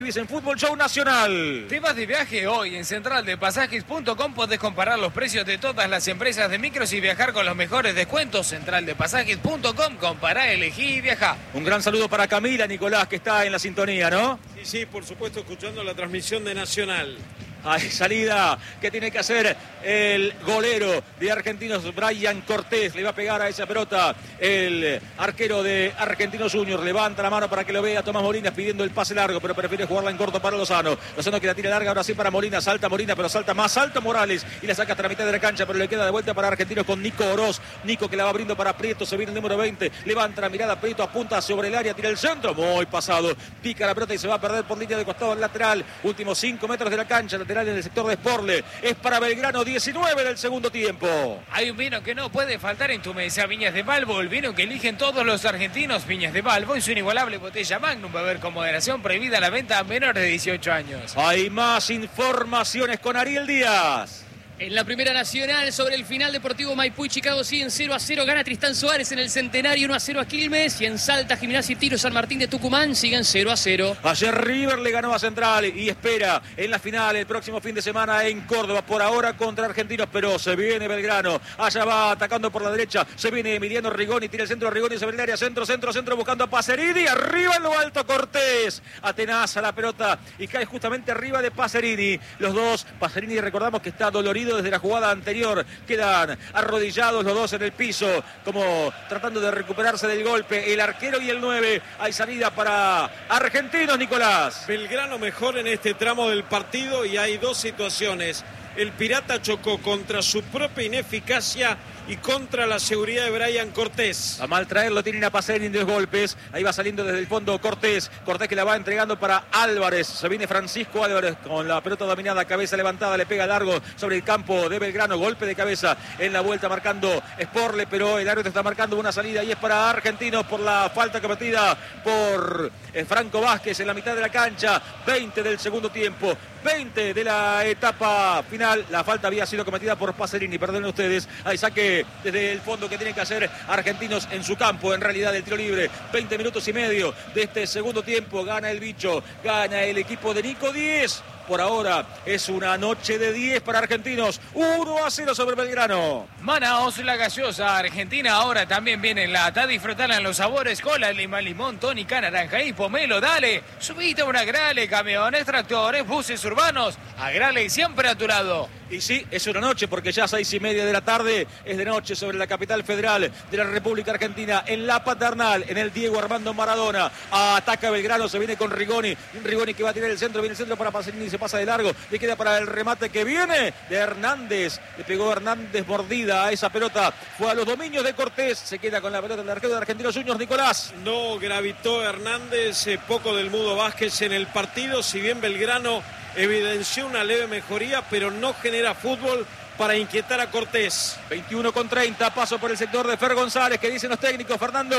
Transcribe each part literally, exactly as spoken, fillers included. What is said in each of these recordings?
En Fútbol Show Nacional. ¿Te vas de viaje hoy? En central de pasajes punto com podés comparar los precios de todas las empresas de micros y viajar con los mejores descuentos. central de pasajes punto com, compará, elegí y viajá. Un gran saludo para Camila, Nicolás, que está en la sintonía, ¿no? Sí, sí, por supuesto, escuchando la transmisión de Nacional. Hay salida que tiene que hacer el golero de Argentinos, Brian Cortés. Le va a pegar a esa pelota el arquero de Argentinos Juniors. Levanta la mano para que lo vea Tomás Molina pidiendo el pase largo, pero prefiere jugarla en corto para Lozano. Lozano que la tira larga, ahora sí para Molina. Salta Molina, pero salta más alto Morales y la saca hasta la mitad de la cancha, pero le queda de vuelta para Argentinos con Nico Oroz. Nico que la va abriendo para Prieto, se viene el número veinte. Levanta la mirada, Prieto apunta sobre el área, tira el centro. Muy pasado. Pica la pelota y se va a perder por línea de costado lateral. Últimos cinco metros de la cancha, lateral en el sector de Sporle. Es para Belgrano, diecinueve del segundo tiempo. Hay un vino que no puede faltar en tu mesa, Viñas de Balbo, el vino que eligen todos los argentinos. Viñas de Balbo y su inigualable botella Magnum. Va a haber con moderación, prohibida la venta a menores de dieciocho años. Hay más informaciones con Ariel Díaz. En la Primera Nacional, sobre el final, Deportivo Maipú y Chicago siguen cero a cero. Gana Tristán Suárez en el Centenario, uno a cero a Quilmes. Y en Salta, Gimnasia y Tiro San Martín de Tucumán siguen cero a cero. Ayer River le ganó a Central y espera en la final el próximo fin de semana en Córdoba. Por ahora contra Argentinos, pero se viene Belgrano. Allá va atacando por la derecha. Se viene Emiliano Rigoni, tira el centro a Rigoni sobre el área. Centro, centro, centro, buscando a Pacerini. Arriba en lo alto Cortés. Atenaza la pelota y cae justamente arriba de Pacerini. Los dos, Pacerini recordamos que está dolorido desde la jugada anterior. Quedan arrodillados los dos en el piso, como tratando de recuperarse del golpe. El arquero y el nueve. Hay salida para Argentinos, Nicolás. Belgrano mejor en este tramo del partido y hay dos situaciones. El Pirata chocó contra su propia ineficacia y contra la seguridad de Brian Cortés. A mal traerlo tienen a Pacerini en dos golpes. Ahí va saliendo desde el fondo Cortés. Cortés que la va entregando para Álvarez. Se viene Francisco Álvarez con la pelota dominada, cabeza levantada, le pega largo sobre el campo de Belgrano. Golpe de cabeza en la vuelta marcando Sporle, pero el árbitro está marcando una salida y es para Argentinos por la falta cometida por Franco Vázquez en la mitad de la cancha. veinte del segundo tiempo. veinte de la etapa final. La falta había sido cometida por Pacerini, perdonen ustedes. Hay saque desde el fondo que tienen que hacer Argentinos en su campo. En realidad el tiro libre. veinte minutos y medio de este segundo tiempo. Gana el bicho, gana el equipo de Nico diez. Por ahora es una noche de diez para Argentinos. uno a cero sobre Belgrano. Manaos, la gaseosa argentina ahora también viene en lata. Disfrutala en los sabores: cola, lima, limón, tónica, naranja y pomelo. Dale, subite a una Grale, camiones, tractores, buses urbanos. A Grale siempre a tu lado. Y sí, es una noche porque ya a seis y media de la tarde es de noche sobre la capital federal de la República Argentina, en la Paternal, en el Diego Armando Maradona. Ataca Belgrano, se viene con Rigoni. Rigoni que va a tirar el centro, viene el centro para Pacerini, se pasa de largo, le queda para el remate que viene de Hernández. Le pegó Hernández mordida a esa pelota. Fue a los dominios de Cortés, se queda con la pelota del arquero de Argentinos Juniors, Nicolás. No gravitó Hernández, eh, poco del Mudo Vázquez en el partido, si bien Belgrano evidenció una leve mejoría, pero no genera fútbol para inquietar a Cortés. veintiuno con treinta, paso por el sector de Fer González. ¿Qué dicen los técnicos, Fernando?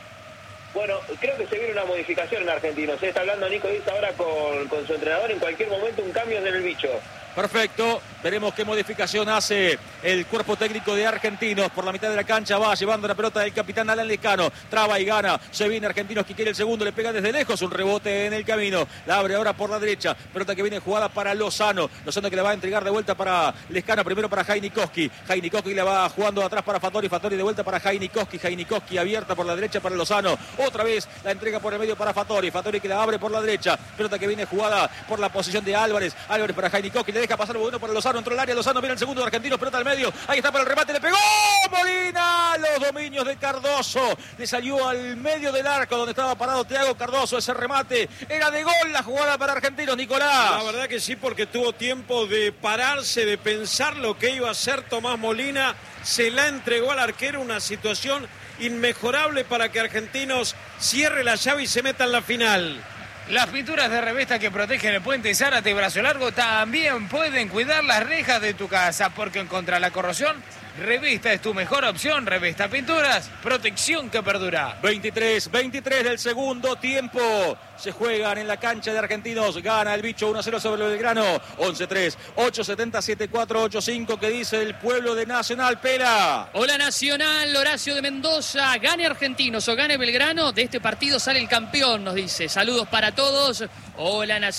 Bueno, creo que se viene una modificación en Argentinos. Se está hablando Nico Díaz ahora con, con su entrenador. En cualquier momento un cambio en el bicho. Perfecto, veremos qué modificación hace el cuerpo técnico de Argentinos. Por la mitad de la cancha va llevando la pelota del capitán Alan Lescano, traba y gana, se viene Argentinos que quiere el segundo, le pega desde lejos, un rebote en el camino, la abre ahora por la derecha, pelota que viene jugada para Lozano, Lozano que la va a entregar de vuelta para Lescano, primero para Jainikoski, Jainikoski la va jugando atrás para Fattori, Fattori de vuelta para Jainikoski, Jainikoski abierta por la derecha para Lozano, otra vez la entrega por el medio para Fattori, Fattori que la abre por la derecha, pelota que viene jugada por la posición de Álvarez, Álvarez para Jainikoski, le deja pasar uno para Lozano, entró el área, Lozano viene el segundo de Argentinos, pelota al medio, ahí está para el remate, le pegó Molina, los dominios de Cardoso, le salió al medio del arco donde estaba parado Thiago Cardoso, ese remate era de gol, la jugada para Argentinos, Nicolás. La verdad que sí, porque tuvo tiempo de pararse, de pensar lo que iba a hacer Tomás Molina, se la entregó al arquero, una situación inmejorable para que Argentinos cierre la llave y se meta en la final. Las pinturas de Revesta que protegen el puente Zárate Brazo Largo también pueden cuidar las rejas de tu casa, porque contra la corrosión Revista es tu mejor opción. Revista Pinturas, protección que perdura. veintitrés, veintitrés del segundo tiempo. Se juegan en la cancha de Argentinos. Gana el bicho uno a cero sobre el Belgrano. once tres, ocho siete siete cuatro ocho cinco. Que dice el pueblo de Nacional. Pela. Hola Nacional, Horacio de Mendoza. Gane Argentinos o gane Belgrano. De este partido sale el campeón, nos dice. Saludos para todos. Hola Nacional.